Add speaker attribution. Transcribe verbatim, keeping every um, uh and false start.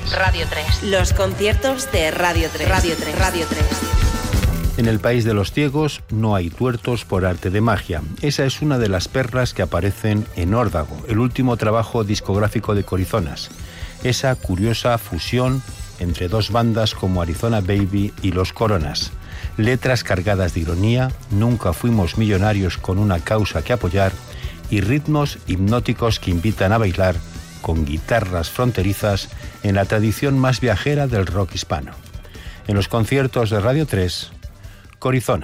Speaker 1: Radio tres. Los conciertos de Radio tres. Radio tres. Radio tres.
Speaker 2: En el país de los ciegos no hay tuertos por arte de magia. Esa es una de las perlas que aparecen en Órdago, el último trabajo discográfico de Corizonas. Esa curiosa fusión entre dos bandas como Arizona Baby y Los Coronas. Letras cargadas de ironía, nunca fuimos millonarios con una causa que apoyar y ritmos hipnóticos que invitan a bailar con guitarras fronterizas en la tradición más viajera del rock hispano. En los conciertos de Radio tres, Corizonas.